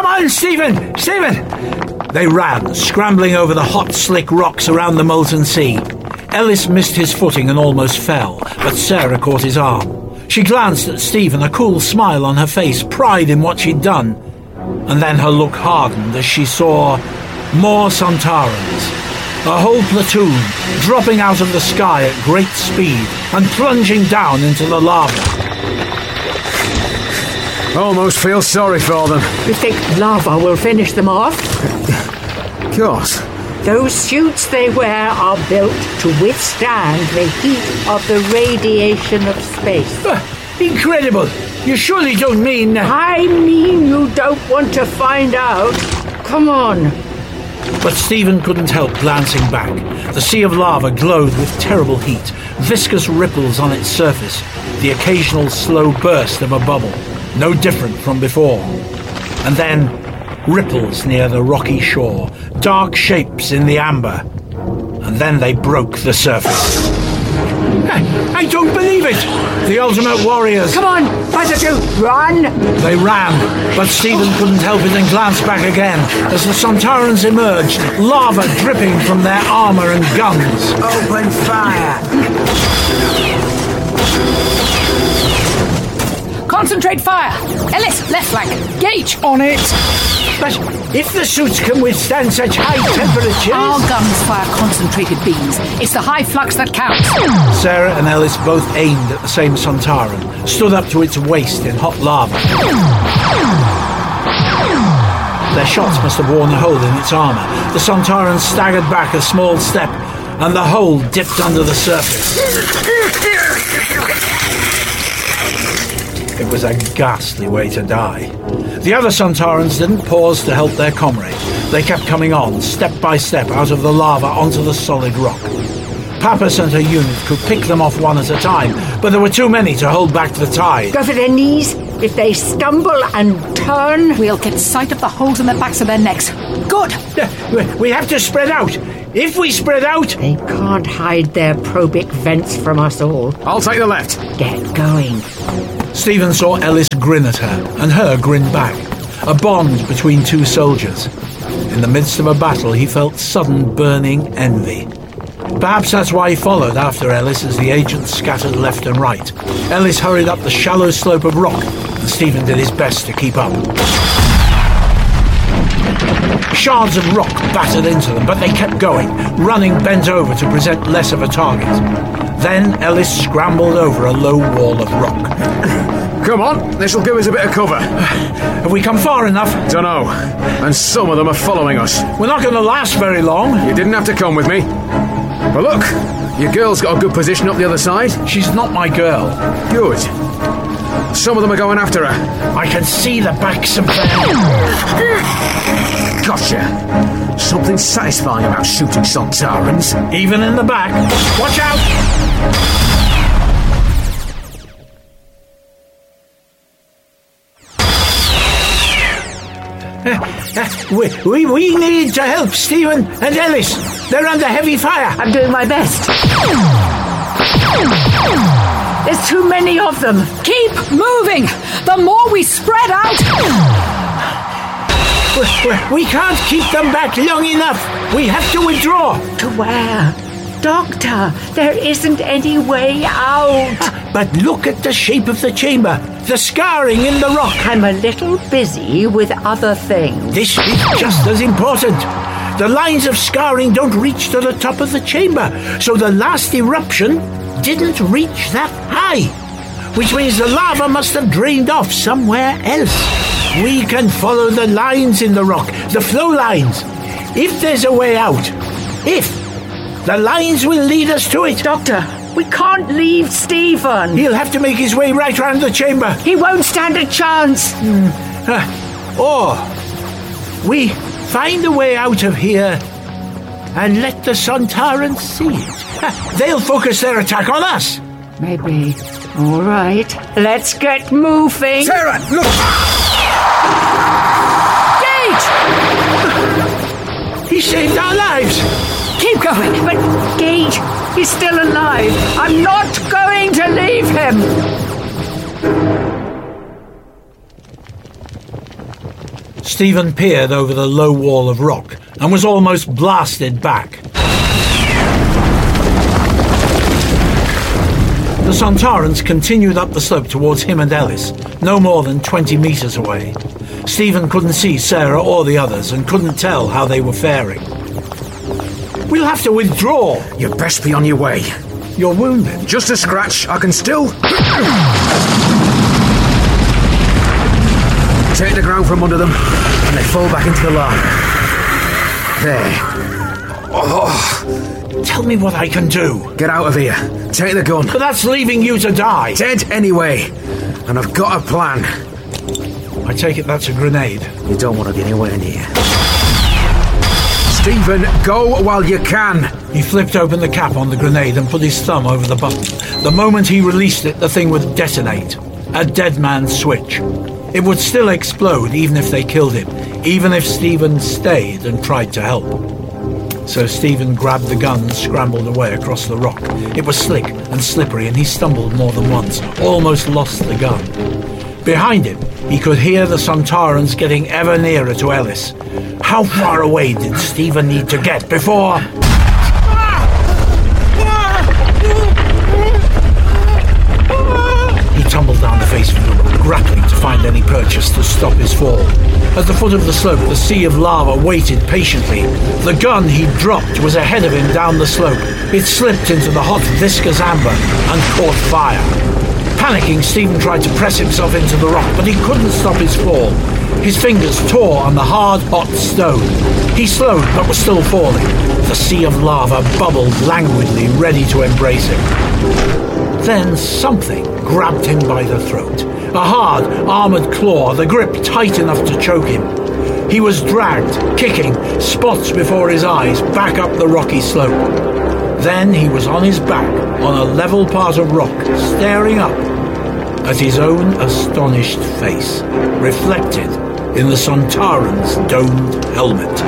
on, Stephen! Stephen! They ran, scrambling over the hot, slick rocks around the molten sea. Ellis missed his footing and almost fell, but Sarah caught his arm. She glanced at Stephen, a cool smile on her face, pride in what she'd done. And then her look hardened as she saw more Sontarans. A whole platoon dropping out of the sky at great speed and plunging down into the lava. Almost feel sorry for them. You think lava will finish them off? Of course. Those suits they wear are built to withstand the heat of the radiation of space. Incredible! You surely don't mean... I mean you don't want to find out. Come on. But Stephen couldn't help glancing back. The sea of lava glowed with terrible heat, viscous ripples on its surface, the occasional slow burst of a bubble, no different from before. And then ripples near the rocky shore, dark shapes in the amber, and then they broke the surface. I don't believe it! The ultimate warriors! Come on, either two, run! They ran, but Stephen couldn't help it and glanced back again as the Sontarans emerged, lava dripping from their armour and guns. Open fire! Concentrate fire! Ellis, left flank! Gage! On it! But if the suits can withstand such high temperatures... Our guns fire concentrated beams. It's the high flux that counts. Sarah and Ellis both aimed at the same Sontaran, stood up to its waist in hot lava. Their shots must have worn a hole in its armour. The Sontaran staggered back a small step, and the hole dipped under the surface. It was a ghastly way to die. The other Sontarans didn't pause to help their comrade. They kept coming on, step by step, out of the lava onto the solid rock. Pappas and her unit could pick them off one at a time, but there were too many to hold back the tide. Go for their knees. If they stumble and turn... We'll get sight of the holes in the backs of their necks. Good! We have to spread out. If we spread out... They can't hide their probic vents from us all. I'll take the left. Get going. Stephen saw Ellis grin at her, and her grin back. A bond between two soldiers. In the midst of a battle, he felt sudden burning envy. Perhaps that's why he followed after Ellis as the agents scattered left and right. Ellis hurried up the shallow slope of rock, and Stephen did his best to keep up. Shards of rock battered into them, but they kept going, running bent over to present less of a target. Then Ellis scrambled over a low wall of rock. Come on, this'll give us a bit of cover. Have we come far enough? Dunno. And some of them are following us. We're not going to last very long. You didn't have to come with me. But look, your girl's got a good position up the other side. She's not my girl. Good. Some of them are going after her. I can see the backs of them. Gotcha. Something satisfying about shooting Sontarans. Even in the back. Watch out! We need to help Stephen and Ellis. They're under heavy fire. I'm doing my best. There's too many of them. Keep moving! The more we spread out... We can't keep them back long enough. We have to withdraw. To where? Doctor, there isn't any way out. But look at the shape of the chamber. The scarring in the rock. I'm a little busy with other things. This is just as important. The lines of scarring don't reach to the top of the chamber, so the last eruption didn't reach that high, which means the lava must have drained off somewhere else. We can follow the lines in the rock, the flow lines. If there's a way out, the lines will lead us to it. Doctor, we can't leave Stephen. He'll have to make his way right round the chamber. He won't stand a chance. Or we find a way out of here and let the Sontarans see it. They'll focus their attack on us. Maybe. All right, let's get moving. Sarah, look! Gage! He saved our lives. Keep going. But Gage, he's still alive. I'm not going to leave him. Stephen peered over the low wall of rock and was almost blasted back. The Sontarans continued up the slope towards him and Ellis, no more than 20 metres away. Stephen couldn't see Sarah or the others and couldn't tell how they were faring. "We'll have to withdraw." You best be on your way. "You're wounded." Just a scratch. I can still... Take the ground from under them, and they fall back into the lava. There. Oh. "Tell me what I can do." Get out of here. Take the gun. "But that's leaving you to die." Dead anyway. And I've got a plan. "I take it that's a grenade." You don't want to be anywhere near. Stephen, go while you can. He flipped open the cap on the grenade and put his thumb over the button. The moment he released it, the thing would detonate. A dead man's switch. It would still explode even if they killed him, even if Stephen stayed and tried to help. So Stephen grabbed the gun and scrambled away across the rock. It was slick and slippery and he stumbled more than once, almost lost the gun. Behind him, he could hear the Sontarans getting ever nearer to Ellis. How far away did Stephen need to get before... He tumbled down the face of the rock, grappling to find any purchase to stop his fall. At the foot of the slope, the sea of lava waited patiently. The gun he'd dropped was ahead of him down the slope. It slipped into the hot, viscous amber and caught fire. Panicking, Stephen tried to press himself into the rock, but he couldn't stop his fall. His fingers tore on the hard, hot stone. He slowed, but was still falling. The sea of lava bubbled languidly, ready to embrace him. Then something grabbed him by the throat. A hard, armoured claw, the grip tight enough to choke him. He was dragged, kicking, spots before his eyes, back up the rocky slope. Then he was on his back, on a level part of rock, staring up at his own astonished face, reflected in the Sontaran's domed helmet.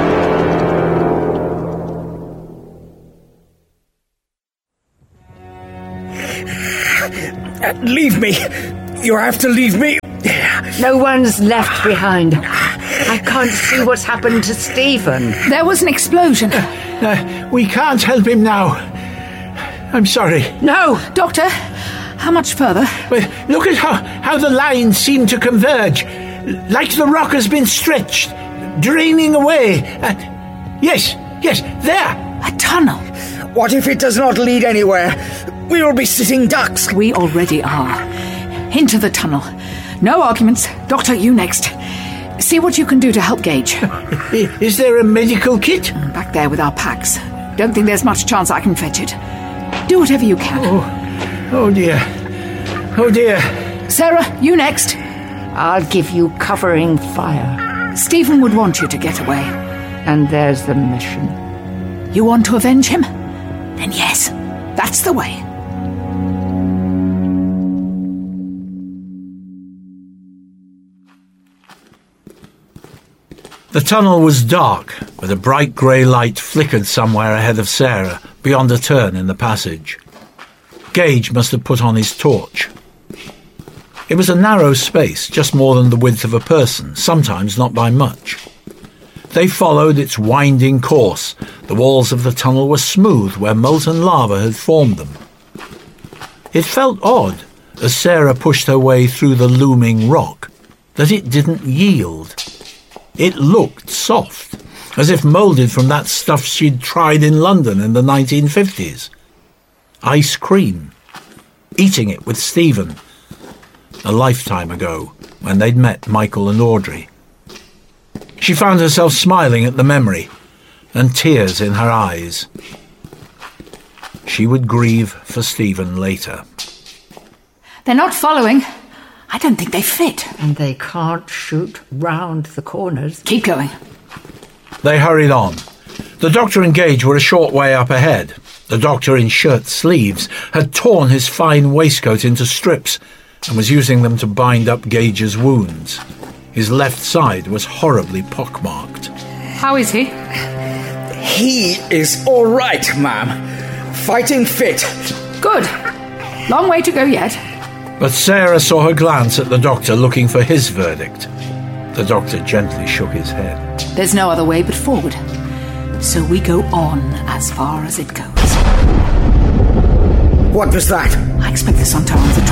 Leave me! You have to leave me! No one's left behind. I can't see what's happened to Stephen. There was an explosion. We can't help him now. I'm sorry. No! Doctor, how much further? But look at how the lines seem to converge. Like the rock has been stretched, draining away. Yes, there. A tunnel. What if it does not lead anywhere? We will be sitting ducks. We already are. Into the tunnel. No arguments. Doctor, you next. See what you can do to help Gage. Is there a medical kit? Back there with our packs. Don't think there's much chance I can fetch it. Do whatever you can. Oh dear. Oh dear. Sarah, you next. I'll give you covering fire. Stephen would want you to get away. And there's the mission. You want to avenge him? Then yes, that's the way. The tunnel was dark, but a bright grey light flickered somewhere ahead of Sarah, beyond a turn in the passage. Gage must have put on his torch. It was a narrow space, just more than the width of a person, sometimes not by much. They followed its winding course. The walls of the tunnel were smooth where molten lava had formed them. It felt odd, as Sarah pushed her way through the looming rock, that it didn't yield. It looked soft, as if moulded from that stuff she'd tried in London in the 1950s. Ice cream. Eating it with Stephen. A lifetime ago, when they'd met Michael and Audrey. She found herself smiling at the memory, and tears in her eyes. She would grieve for Stephen later. They're not following. I don't think they fit. And they can't shoot round the corners. Keep going. They hurried on. The doctor and Gage were a short way up ahead. The doctor, in shirt sleeves, had torn his fine waistcoat into strips and was using them to bind up Gage's wounds. His left side was horribly pockmarked. How is he? He is all right, ma'am. Fighting fit. Good. Long way to go yet. But Sarah saw her glance at the doctor, looking for his verdict. The doctor gently shook his head. There's no other way but forward. So we go on as far as it goes. What was that? I expect the Sontarans are